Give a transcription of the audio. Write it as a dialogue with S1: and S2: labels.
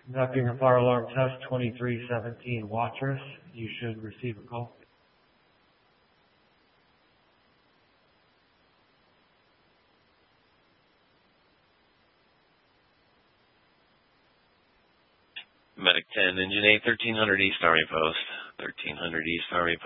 S1: Conducting a fire alarm test 2317 Watrous. You should receive a call.
S2: Medic 10, Engine 8, 1300 East Army Post. 1300 East Army Post.